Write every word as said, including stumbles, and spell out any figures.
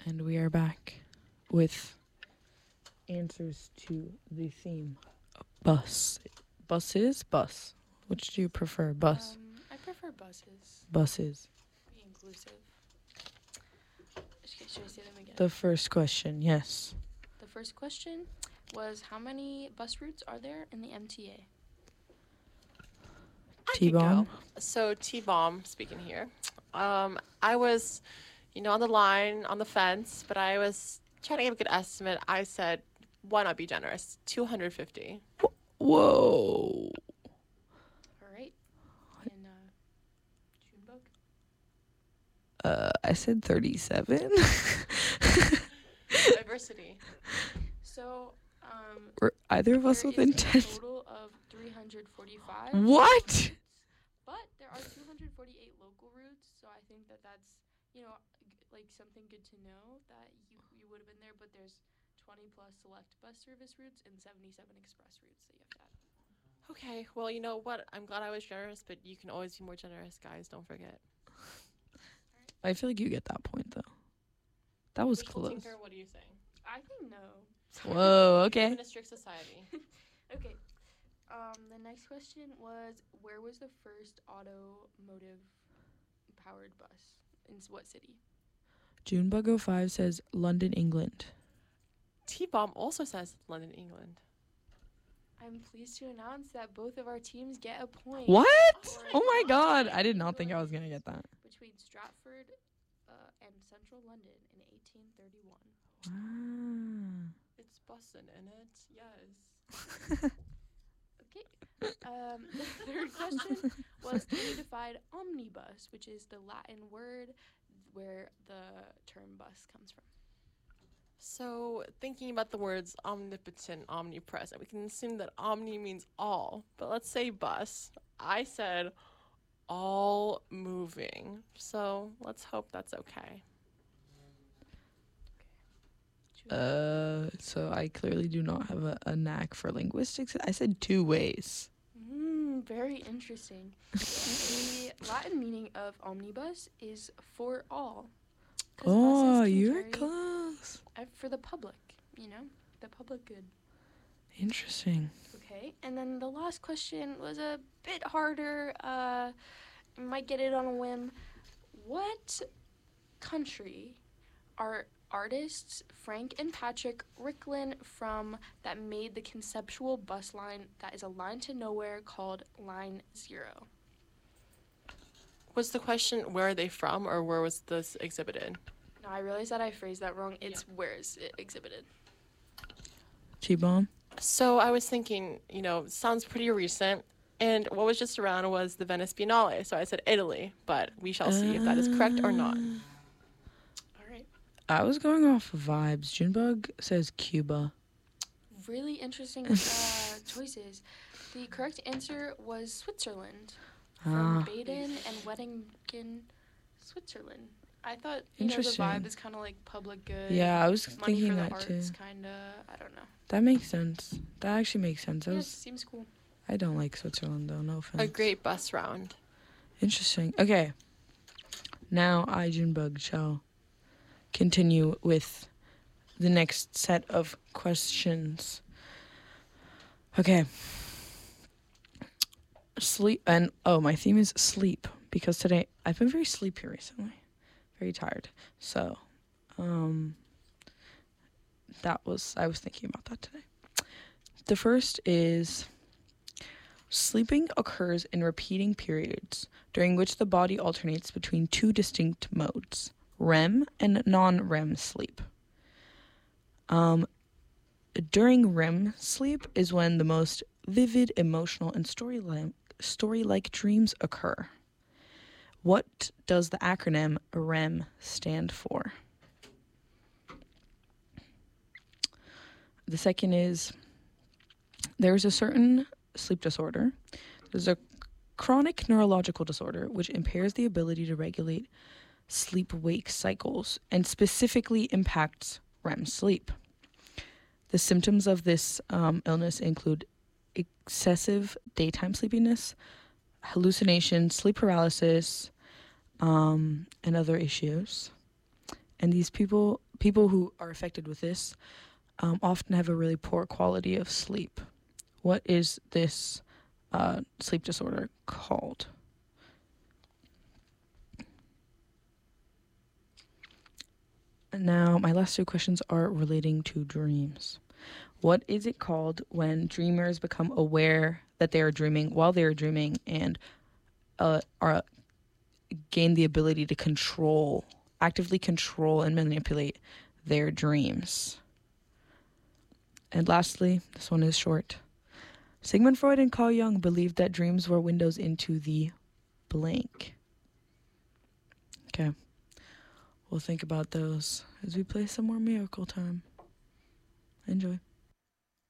And we are back with answers to the theme. Bus. Buses? Bus. Which do you prefer? Bus. Um, I prefer buses. Buses. Be inclusive. Okay, should I say them again? The first question, yes. The first question was, how many bus routes are there in the M T A? T-bomb. So T-bomb, speaking here. Um, I was, you know, on the line, on the fence, but I was trying to give a good estimate. I said, why not be generous? two hundred fifty. Whoa. All right. And uh, Junebug? Uh, I said thirty-seven. Diversity. So, um, Were either of us there within is ten? a total of three hundred forty-five. What? But there are two hundred forty-eight local routes, so I think that that's, you know, g- like something good to know that you, you would have been there, but there's twenty plus select bus service routes and seventy-seven express routes that you have to add. Okay, well, you know what? I'm glad I was generous, but you can always be more generous, guys. Don't forget. I feel like you get that point, though. That was Wishful close. Tinker, what are you saying? I think no. Whoa, Live okay. in a strict society. Okay. Um, the next question was, where was the first automotive powered bus? In s- what city? Junebug oh five says London, England. T-bomb also says London, England. I'm pleased to announce that both of our teams get a point. What? for Oh my god. it I did not think I was going to get that. Between Stratford uh, and central London in eighteen thirty-one. Wow. It's bussin', in it? Yes. Okay. Um, the third question was, can you define omnibus, which is the Latin word where the term bus comes from? So, thinking about the words omnipotent, omnipresent, we can assume that omni means all. But let's say bus. I said all moving. So, let's hope that's okay. Uh, so I clearly do not have a, a knack for linguistics. I said two ways. Mm, very interesting. The Latin meaning of omnibus is for all. 'Cause Oh, buses can you're carry, close. uh, for the public, you know, the public good. Interesting. Okay, and then the last question was a bit harder. Uh, I might get it on a whim. What country are artists Frank and Patrick Ricklin from that made the conceptual bus line that is a line to nowhere called Line Zero? Was the question where are they from or where was this exhibited? No, I realize that I phrased that wrong. It's where is it exhibited? T-bomb. So, I was thinking, you know, sounds pretty recent. And what was just around was the Venice Biennale. So, I said Italy. But we shall see if that is correct or not. All right. I was going off of vibes. Junebug says Cuba. Really interesting uh, choices. The correct answer was Switzerland. From Ah, Baden and Weddingen, Switzerland. I thought, you know, the Interesting. vibe is kind of like public good. yeah, I was Money thinking for the that arts, too. kind of. I don't know. That makes sense. That actually makes sense. I Yeah, was. seems cool. I don't like Switzerland though. No offense. A great bus round. Interesting. Okay. Now I, Junebug, shall continue with the next set of questions. Okay. Sleep and oh, my theme is sleep because today I've been very sleepy recently. Very tired. So, um that was I was thinking about that today. The first is sleeping occurs in repeating periods during which the body alternates between two distinct modes, R E M and non-R E M sleep. Um, during R E M sleep is when the most vivid, emotional, and story-like, story-like dreams occur. What does the acronym R E M stand for? The second is, there's a certain sleep disorder. There's a chronic neurological disorder which impairs the ability to regulate sleep-wake cycles and specifically impacts R E M sleep. The symptoms of this um, illness include excessive daytime sleepiness, hallucination, sleep paralysis, um, and other issues. And these people people who are affected with this um, often have a really poor quality of sleep. What is this uh, sleep disorder called? And now, my last two questions are relating to dreams. What is it called when dreamers become aware that they are dreaming while they are dreaming and uh, are gain the ability to control, actively control and manipulate their dreams? And lastly, this one is short. Sigmund Freud and Carl Jung believed that dreams were windows into the blank. Okay. We'll think about those as we play some more Miracle Time. Enjoy.